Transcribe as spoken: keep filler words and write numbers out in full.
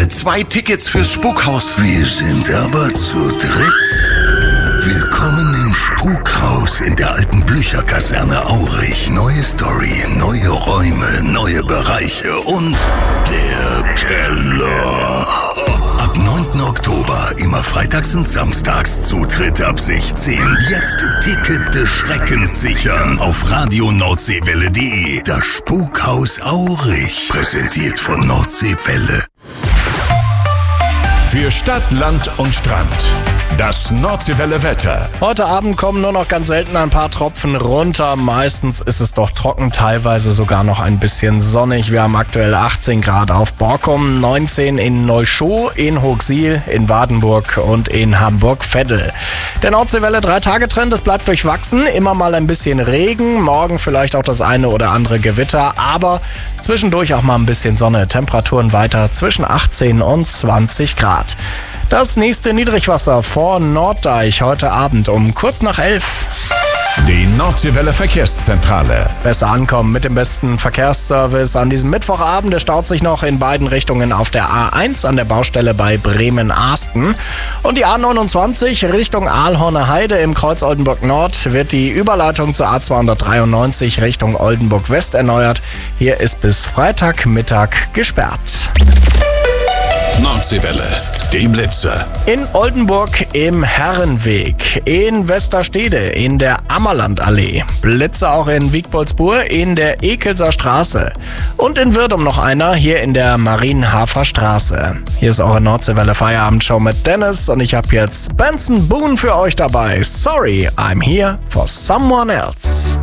zwei Tickets fürs Spukhaus. Wir sind aber zu dritt. Willkommen im Spukhaus in der alten Blücherkaserne Aurich. Neue Story, neue Räume, neue Bereiche und der Keller. Ab neunten Oktober, immer freitags und samstags, Zutritt ab sechzehn. Jetzt Ticket des Schreckens sichern auf radio nordseewelle punkt de. Das Spukhaus Aurich, präsentiert von Nordseewelle. Für Stadt, Land und Strand. Das Nordseewelle Wetter. Heute Abend kommen nur noch ganz selten ein paar Tropfen runter. Meistens ist es doch trocken, teilweise sogar noch ein bisschen sonnig. Wir haben aktuell achtzehn Grad auf Borkum, neunzehn in Neuschow, in Hochsiel, in Wadenburg und in Hamburg-Veddel. Der Nordseewelle drei-Tage-Trend, es bleibt durchwachsen. Immer mal ein bisschen Regen, morgen vielleicht auch das eine oder andere Gewitter, aber zwischendurch auch mal ein bisschen Sonne. Temperaturen weiter zwischen achtzehn und zwanzig Grad. Das nächste Niedrigwasser vor Norddeich heute Abend um kurz nach elf. Die Nordseewelle Verkehrszentrale. Besser ankommen mit dem besten Verkehrsservice an diesem Mittwochabend. Der staut sich noch in beiden Richtungen auf der A eins an der Baustelle bei Bremen-Arsten. Und die A neunundzwanzig Richtung Aalhorner Heide im Kreuz Oldenburg Nord wird die Überleitung zur A zweihundertdreiundneunzig Richtung Oldenburg West erneuert. Hier ist bis Freitagmittag gesperrt. Nordseewelle, die Blitze. In Oldenburg im Herrenweg, in Westerstede in der Ammerlandallee, Blitze auch in Wiegboldsburg in der Ekelser Straße und in Wirdum noch einer hier in der Marienhafer Straße. Hier ist eure Nordseewelle Feierabendshow mit Dennis und ich habe jetzt Benson Boone für euch dabei. Sorry, I'm here for someone else.